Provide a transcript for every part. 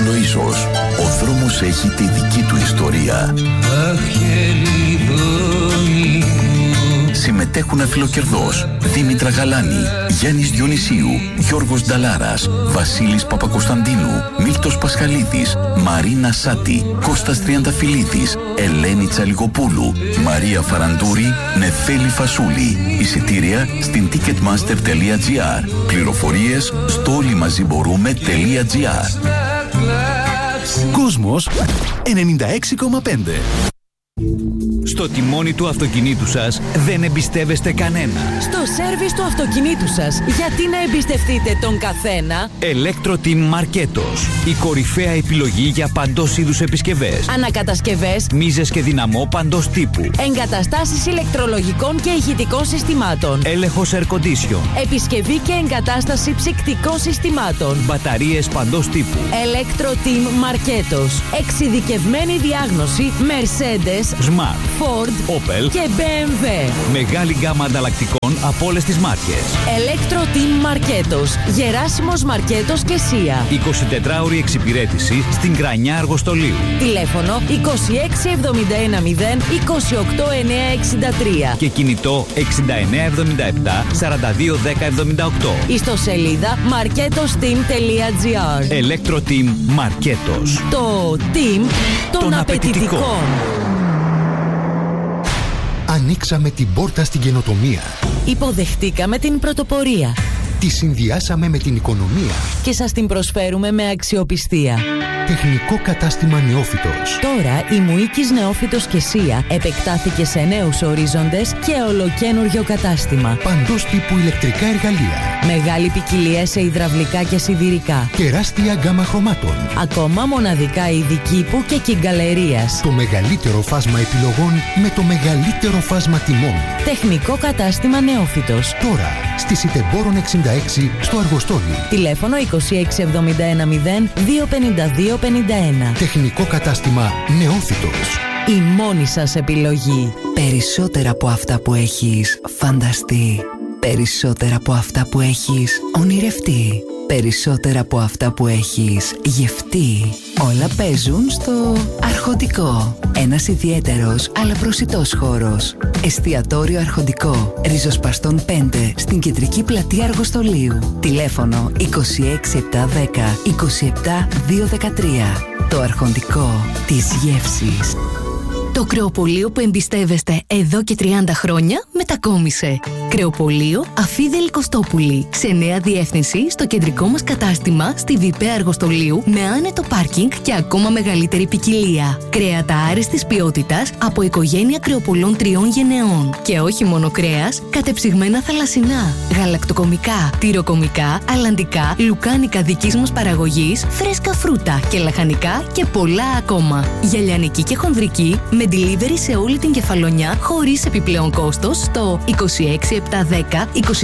Αλοΐσος. Ο δρόμος έχει τη δική του ιστορία. Συμμετέχουν αφιλοκερδός Δήμητρα Γαλάνη, Γιάννης Διονυσίου, Γιώργος Νταλάρας, Βασίλης Παπακοσταντίνου, Μίλτος Πασχαλίδης, Μαρίνα Σάτη, Κώστας Τριανταφυλλίδης, Ελένη Τσαλιγοπούλου, Μαρία Φαραντούρη, Νεφέλη Φασούλη. Εισιτήρια στην ticketmaster.gr. Πληροφορίες στο όλοιμαζιμπορούμε.gr. Κόσμος 96,5. Στο τιμόνι του αυτοκινήτου σας δεν εμπιστεύεστε κανένα. Στο σέρβις του αυτοκινήτου σας, γιατί να εμπιστευτείτε τον καθένα? Electro-Team Marketos. Η κορυφαία επιλογή για παντός είδους επισκευές. Ανακατασκευές, μίζες και δυναμό παντός τύπου. εγκαταστάσεις ηλεκτρολογικών και ηχητικών συστημάτων. Έλεγχος air condition. Επισκευή και εγκατάσταση ψυκτικών συστημάτων. Μπαταρίες παντός τύπου. Electro-Team Marketos. Εξειδικευμένη διάγνωση Mercedes, Smart, Ford, Opel και BMW. Μεγάλη γκάμα ανταλλακτικών από όλες τις μάρκες. Electro-Team Marketos. Γεράσιμος Μαρκέτος και Σία. 24ωρη εξυπηρέτηση στην Κρανιά Αργοστολίου. Τηλέφωνο 26710 28963. Και κινητό 6977 421078. Ιστοσελίδα marketosteam.gr. Electro-Team Marketos. Το team των απαιτητικών. Ανοίξαμε την πόρτα στην καινοτομία. Υποδεχτήκαμε την πρωτοπορία. Τη συνδυάσαμε με την οικονομία. Και σας την προσφέρουμε με αξιοπιστία. Τεχνικό κατάστημα Νεόφυτος. Τώρα η Μουίκης Νεόφυτος και Σία επεκτάθηκε σε νέους ορίζοντες και ολοκένουργιο κατάστημα. Παντός τύπου ηλεκτρικά εργαλεία. Μεγάλη ποικιλία σε υδραυλικά και σιδηρικά. Τεράστια γκάμα χρωμάτων. Ακόμα μοναδικά είδη κήπου και κυγκαλερίας. Το μεγαλύτερο φάσμα επιλογών με το μεγαλύτερο φάσμα τιμών. Τεχνικό κατάστημα Νεόφυτος. Τώρα στη Σιτεμπόρων 66 στο Αργοστόλι. Τηλέφωνο 26710 25251. Τεχνικό κατάστημα Νεόφυτος. Η μόνη σας επιλογή. Περισσότερα από αυτά που έχεις φανταστεί. Περισσότερα από αυτά που έχεις ονειρευτεί. Περισσότερα από αυτά που έχεις γευτεί. Όλα παίζουν στο Αρχοντικό. Ένας ιδιαίτερος αλλά προσιτός χώρος. Εστιατόριο Αρχοντικό. Ριζοσπαστών 5 στην κεντρική πλατεία Αργοστολίου. Τηλέφωνο 26710 27213. Το Αρχοντικό της γεύσης. Το κρεοπωλείο που εμπιστεύεστε εδώ και 30 χρόνια μετακόμισε. Κρεοπωλείο Αφίδελη Κωστόπουλη. Σε νέα διεύθυνση στο κεντρικό μας κατάστημα στη Βιπαία Αργοστολίου με άνετο πάρκινγκ και ακόμα μεγαλύτερη ποικιλία. Κρέατα άριστης ποιότητας από οικογένεια κρεοπωλών 3 γενεών. Και όχι μόνο κρέας, κατεψυγμένα θαλασσινά, γαλακτοκομικά, τυροκομικά, αλλαντικά, λουκάνικα δικής μας παραγωγής, φρέσκα φρούτα και λαχανικά και πολλά ακόμα. Για λιανική και χονδρική με delivery σε όλη την Κεφαλονιά χωρίς επιπλέον κόστος στο 26710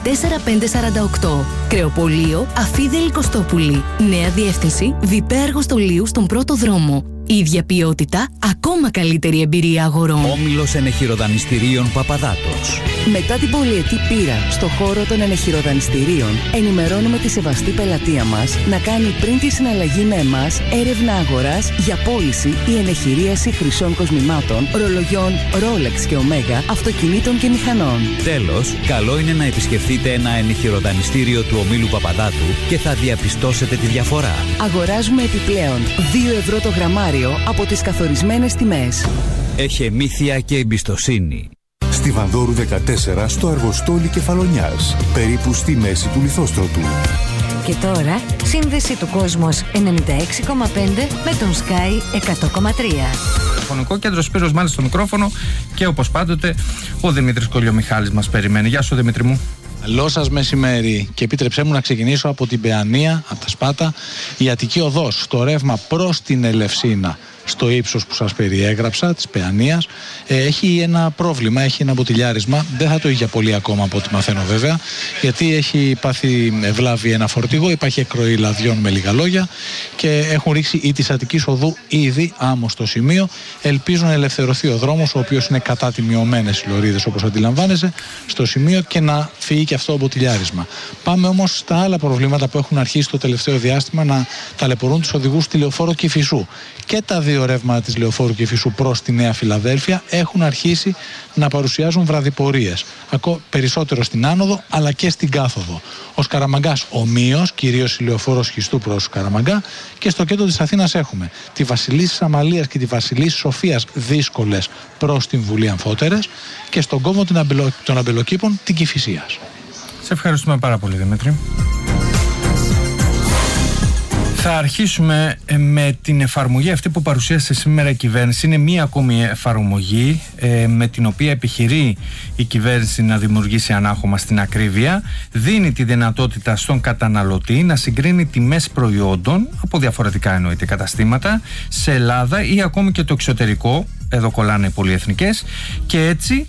24548. Κρεοπωλείο Αφίδελη Κωστόπουλη. Νέα διεύθυνση Βιπαία Αργοστολίου στον πρώτο δρόμο. Ίδια ποιότητα, ακόμα καλύτερη εμπειρία αγορών. Όμιλος ενεχειροδανιστηρίων Παπαδάτος. Μετά την πολυετή πείρα στο χώρο των ενεχειροδανιστηρίων, ενημερώνουμε τη σεβαστή πελατεία μας να κάνει πριν τη συναλλαγή με εμάς έρευνα αγοράς για πώληση ή ενεχειρίαση χρυσών κοσμημάτων, ρολογιών Rolex και Omega, αυτοκινήτων και μηχανών. Τέλος, καλό είναι να επισκεφτείτε ένα ενεχειροδανιστήριο του ομίλου Παπαδάτου και θα διαπιστώσετε τη διαφορά. Αγοράζουμε επιπλέον 2 ευρώ το γραμμάριο από τις καθορισμένες τιμές. Έχει εμήθεια και εμπιστοσύνη. Στη Βανδόρου 14 στο Αργοστόλι Κεφαλονιάς, περίπου στη μέση του Λιθόστρωτου. Και τώρα, σύνδεση του Κόσμος 96,5 με τον Sky 100,3. Φωνικό κέντρο Σπύρος Μάλης στο μικρόφωνο και όπως πάντοτε ο Δημήτρης Κολιομιχάλης μας περιμένει. Γεια σου Δημήτρη μου. Καλό σας μεσημέρι και επίτρεψέ μου να ξεκινήσω από την Παιανία, από τα Σπάτα, η Αττική Οδός, το ρεύμα προς την Ελευσίνα. στο ύψος που σας περιέγραψα, της Παιανίας. Έχει ένα πρόβλημα, έχει ένα μποτιλιάρισμα. Δεν θα το είχε πολύ ακόμα από ό,τι μαθαίνω βέβαια, γιατί έχει πάθει βλάβη ένα φορτηγό, υπάρχει εκροή λαδιών με λίγα λόγια και έχουν ρίξει ή της Αττικής Οδού ήδη άμμο στο σημείο. Ελπίζουν να ελευθερωθεί ο δρόμος, ο οποίος είναι κατά τιμιωμένες λωρίδες όπως αντιλαμβάνεσαι, στο σημείο και να φύγει και αυτό το μποτιλιάρισμα. Πάμε όμως στα άλλα προβλήματα που έχουν αρχίσει το τελευταίο διάστημα να ταλαιπωρούν τους οδηγούς στη Λεωφόρο Κηφισού. Και τα δύο ρεύματα της Λεωφόρου Κηφισού προς τη Νέα Φιλαδέλφια έχουν αρχίσει να παρουσιάζουν βραδιπορίες. Περισσότερο στην άνοδο αλλά και στην κάθοδο. Ο Σκαραμαγκάς ομοίως, κυρίως η Λεωφόρος Χιστού προς Σκαραμαγκά, και στο κέντρο της Αθήνας έχουμε τη Βασιλίσσης Αμαλίας και τη Βασιλίσσης Σοφίας δύσκολες προς την Βουλή Αμφότερες και στον κόμβο των Αμπελοκήπων την Κηφισίας. Σε ευχαριστούμε πάρα πολύ, Δημήτρη. Θα αρχίσουμε με την εφαρμογή αυτή που παρουσίασε σήμερα η κυβέρνηση. Είναι μία ακόμη εφαρμογή με την οποία επιχειρεί η κυβέρνηση να δημιουργήσει ανάχωμα στην ακρίβεια. Δίνει τη δυνατότητα στον καταναλωτή να συγκρίνει τιμές προϊόντων από διαφορετικά εννοείται καταστήματα σε Ελλάδα ή ακόμη και το εξωτερικό. Εδώ κολλάνε οι πολυεθνικές και έτσι,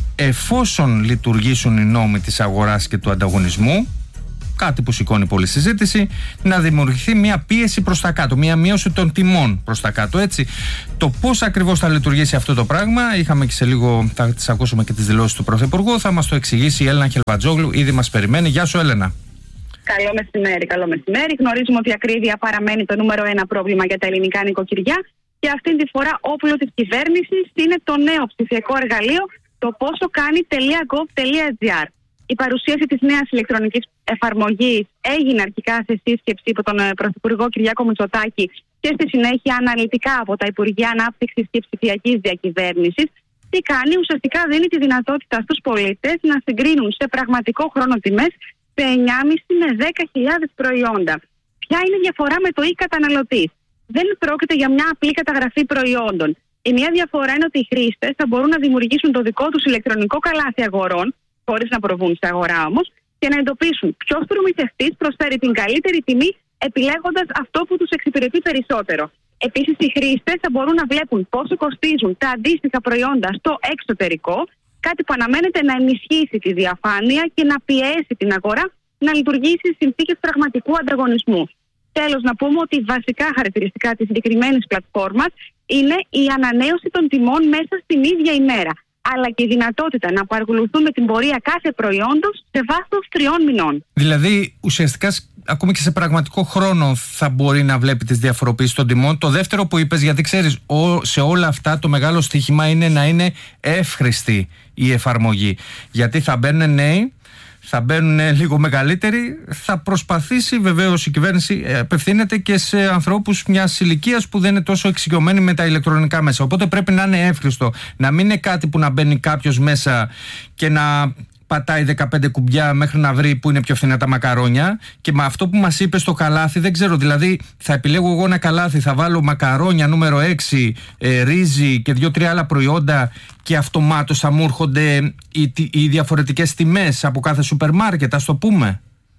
εφόσον λειτουργήσουν οι νόμοι της αγοράς και του ανταγωνισμού, κάτι που σηκώνει πολλή συζήτηση, να δημιουργηθεί μια πίεση προς τα κάτω, μια μείωση των τιμών προς τα κάτω, έτσι. Το πώς ακριβώς θα λειτουργήσει αυτό το πράγμα, είχαμε και σε λίγο, θα τις ακούσουμε και τις δηλώσεις του Πρωθυπουργού, θα μας το εξηγήσει η Έλενα Χελβατζόγλου, ήδη μας περιμένει. Γεια σου, Έλενα. Καλό μεσημέρι, καλό μεσημέρι. Γνωρίζουμε ότι η ακρίβεια παραμένει το νούμερο 1 πρόβλημα για τα ελληνικά νοικοκυριά και αυτή τη φορά όπλο της κυβέρνησης είναι το νέο ψηφιακό εργαλείο, το πόσο κάνει.gov.gr. Η παρουσίαση της νέας ηλεκτρονικής εφαρμογής έγινε αρχικά σε σύσκεψη από τον Πρωθυπουργό Κυριάκο Μητσοτάκη και στη συνέχεια αναλυτικά από τα Υπουργεία Ανάπτυξης και Ψηφιακής Διακυβέρνησης. Τι κάνει, ουσιαστικά δίνει τη δυνατότητα στους πολίτες να συγκρίνουν σε πραγματικό χρόνο τιμές σε 9,5 με 10.000 προϊόντα. Ποια είναι η διαφορά με το e-καταναλωτής? Δεν πρόκειται για μια απλή καταγραφή προϊόντων. Η μία διαφορά είναι ότι οι χρήστες θα μπορούν να δημιουργήσουν το δικό τους ηλεκτρονικό καλάθι αγορών, χωρίς να προβούν σε αγορά όμως, και να εντοπίσουν ποιος προμηθευτής προσφέρει την καλύτερη τιμή επιλέγοντας αυτό που τους εξυπηρετεί περισσότερο. Επίσης, οι χρήστες θα μπορούν να βλέπουν πόσο κοστίζουν τα αντίστοιχα προϊόντα στο εξωτερικό, κάτι που αναμένεται να ενισχύσει τη διαφάνεια και να πιέσει την αγορά να λειτουργήσει στις συνθήκες πραγματικού ανταγωνισμού. Τέλος, να πούμε ότι βασικά χαρακτηριστικά της συγκεκριμένης πλατφόρμας είναι η ανανέωση των τιμών μέσα στην ίδια ημέρα, αλλά και η δυνατότητα να παρακολουθούμε την πορεία κάθε προϊόντος σε βάθος 3 μηνών. Δηλαδή, ουσιαστικά, ακόμη και σε πραγματικό χρόνο θα μπορεί να βλέπει τις διαφοροποιήσεις των τιμών. Το δεύτερο που είπες, γιατί ξέρεις, σε όλα αυτά το μεγάλο στοίχημα είναι να είναι εύχρηστη η εφαρμογή. Γιατί θα μπαίνουν νέοι, θα μπαίνουν λίγο μεγαλύτεροι, θα προσπαθήσει βεβαίως η κυβέρνηση, απευθύνεται και σε ανθρώπους μιας ηλικίας που δεν είναι τόσο εξοικειωμένοι με τα ηλεκτρονικά μέσα. Οπότε πρέπει να είναι εύχριστο, να μην είναι κάτι που να μπαίνει κάποιος μέσα και να πατάει 15 κουμπιά μέχρι να βρει που είναι πιο φθηνά τα μακαρόνια. Και με αυτό που μας είπε στο καλάθι, δεν ξέρω, δηλαδή θα επιλέγω εγώ ένα καλάθι, θα βάλω μακαρόνια νούμερο 6, ρύζι και 2-3 άλλα προϊόντα και αυτομάτως θα μου έρχονται οι διαφορετικές τιμές από κάθε σούπερ μάρκετ, ας το πούμε.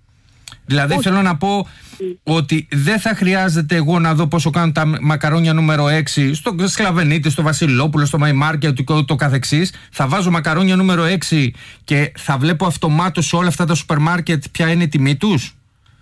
Δηλαδή θέλω να πω ότι δεν θα χρειάζεται εγώ να δω πόσο κάνουν τα μακαρόνια νούμερο 6 στο Σκλαβενίτη, στο Βασιλόπουλο, στο My Market, το καθεξής. Θα βάζω μακαρόνια νούμερο 6 και θα βλέπω αυτομάτως σε όλα αυτά τα σούπερ μάρκετ ποια είναι η τιμή τους.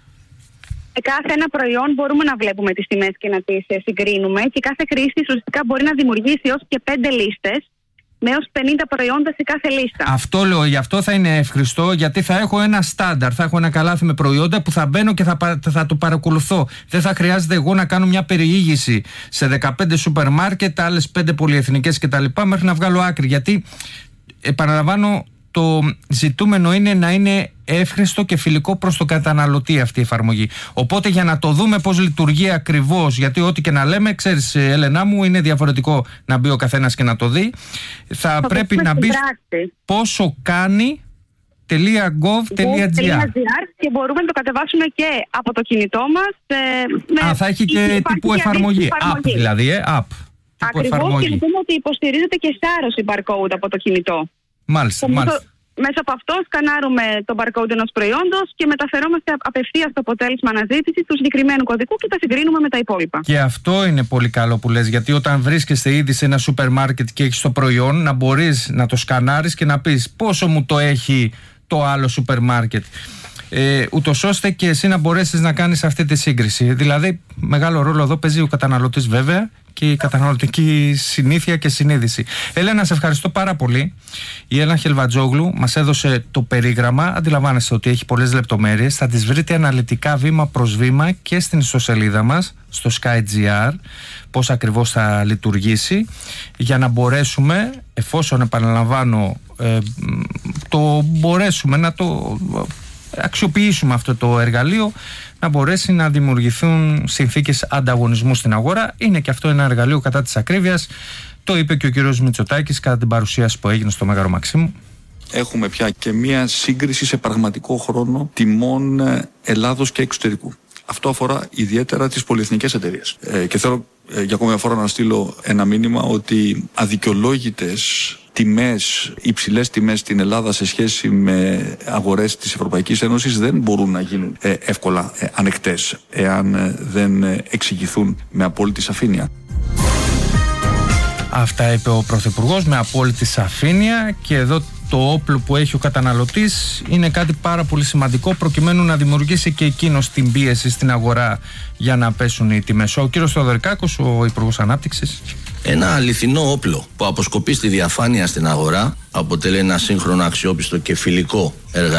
Κάθε ένα προϊόν μπορούμε να βλέπουμε τις τιμές και να τις συγκρίνουμε και κάθε χρήστης ουσιαστικά μπορεί να δημιουργήσει έως και 5 λίστες με έως 50 προϊόντα σε κάθε λίστα. Αυτό λέω, γι' αυτό θα είναι εύχριστο, γιατί θα έχω ένα στάνταρ, θα έχω ένα καλάθι με προϊόντα που θα μπαίνω και θα το παρακολουθώ. Δεν θα χρειάζεται εγώ να κάνω μια περιήγηση σε 15 σούπερ μάρκετ, άλλες 5 πολυεθνικές κτλ. Μέχρι να βγάλω άκρη. Γιατί, επαναλαμβάνω, το ζητούμενο είναι να είναι εύχριστο και φιλικό προς τον καταναλωτή αυτή η εφαρμογή. Οπότε για να το δούμε πώς λειτουργεί ακριβώς, γιατί ό,τι και να λέμε, ξέρεις Έλενά μου, είναι διαφορετικό να μπει ο καθένας και να το δει. Θα πρέπει να μπει πόσο κάνει.gov.gr και μπορούμε να το κατεβάσουμε και από το κινητό μας. Θα έχει και τύπου εφαρμογή. App δηλαδή, app. Ακριβώς, και να πούμε ότι υποστηρίζεται και σάρωση barcode από το κινητό. Μάλιστα. Μέσα από αυτό σκανάρουμε τον barcode ενός προϊόντος και μεταφερόμαστε απευθείας στο αποτέλεσμα αναζήτησης του συγκεκριμένου κωδικού και τα συγκρίνουμε με τα υπόλοιπα. Και αυτό είναι πολύ καλό που λες, γιατί όταν βρίσκεσαι ήδη σε ένα σούπερ μάρκετ και έχεις το προϊόν, να μπορείς να το σκανάρεις και να πεις πόσο μου το έχει το άλλο σούπερ μάρκετ. Ούτως ώστε και εσύ να μπορέσεις να κάνεις αυτή τη σύγκριση. Δηλαδή, μεγάλο ρόλο εδώ παίζει ο καταναλωτής βέβαια και η καταναλωτική συνήθεια και συνείδηση. Έλενα, σε ευχαριστώ πάρα πολύ. Η Έλενα Χελβατζόγλου μας έδωσε το περίγραμμα. Αντιλαμβάνεστε ότι έχει πολλές λεπτομέρειες. Θα τις βρείτε αναλυτικά βήμα προς βήμα και στην ιστοσελίδα μας, στο Sky.gr, πώς ακριβώς θα λειτουργήσει, για να μπορέσουμε, εφόσον επαναλαμβάνω, το μπορέσουμε να το αξιοποιήσουμε αυτό το εργαλείο, να μπορέσει να δημιουργηθούν συνθήκες ανταγωνισμού στην αγορά. Είναι και αυτό ένα εργαλείο κατά της ακρίβειας. Το είπε και ο κύριος Μητσοτάκης κατά την παρουσίαση που έγινε στο Μέγαρο Μαξίμου. Έχουμε πια και μία σύγκριση σε πραγματικό χρόνο τιμών Ελλάδος και εξωτερικού. Αυτό αφορά ιδιαίτερα τις πολυεθνικές εταιρείες. Και θέλω για ακόμη μια φορά να στείλω ένα μήνυμα ότι αδικαιολόγητες τιμές, υψηλές τιμές στην Ελλάδα σε σχέση με αγορές της Ευρωπαϊκής Ένωσης δεν μπορούν να γίνουν εύκολα ανεκτές εάν δεν εξηγηθούν με απόλυτη σαφήνεια. Αυτά είπε ο Πρωθυπουργός με απόλυτη σαφήνεια, και εδώ το όπλο που έχει ο καταναλωτής είναι κάτι πάρα πολύ σημαντικό προκειμένου να δημιουργήσει και εκείνος την πίεση στην αγορά για να πέσουν οι τιμές. Ο κύριος Θεοδωρικάκος, ο Υπουργός Ανάπτυξης. Ένα αληθινό όπλο που αποσκοπεί στη διαφάνεια στην αγορά, αποτελεί ένα σύγχρονο, αξιόπιστο και φιλικό εργαλείο